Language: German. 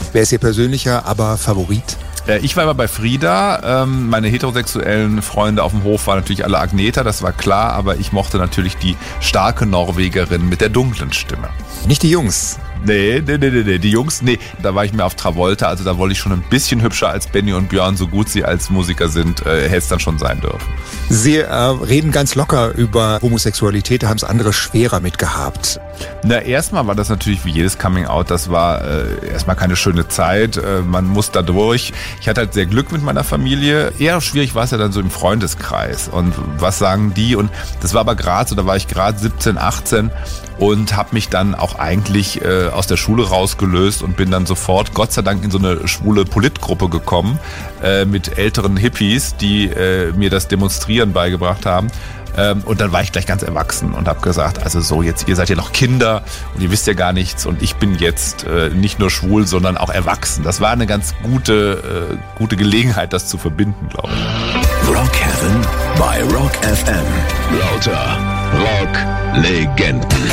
Wer ist Ihr persönlicher Favorit? Ich war immer bei Frida. Meine heterosexuellen Freunde auf dem Hof waren natürlich alle Agneta, das war klar, aber ich mochte natürlich die starke Norwegerin mit der dunklen Stimme. Nicht die Jungs. Nee, die Jungs, da war ich mehr auf Travolta, also da wollte ich schon ein bisschen hübscher als Benny und Björn, so gut sie als Musiker sind, hätte es dann schon sein dürfen. Sie reden ganz locker über Homosexualität, da haben es andere schwerer mitgehabt. Erstmal war das natürlich wie jedes Coming-out, das war erstmal keine schöne Zeit, man muss da durch. Ich hatte halt sehr Glück mit meiner Familie, eher schwierig war es ja dann so im Freundeskreis und was sagen die, und das war aber gerade so, da war ich gerade 17, 18 und habe mich dann auch eigentlich aus der Schule rausgelöst und bin dann sofort, Gott sei Dank, in so eine schwule Politgruppe gekommen mit älteren Hippies, die mir das Demonstrieren beigebracht haben. Und dann war ich gleich ganz erwachsen und habe gesagt, also so jetzt, ihr seid ja noch Kinder und ihr wisst ja gar nichts und ich bin jetzt nicht nur schwul, sondern auch erwachsen. Das war eine ganz gute Gelegenheit, das zu verbinden, glaube ich. Rock Heaven bei Rock FM. Lauter Rock-Legenden.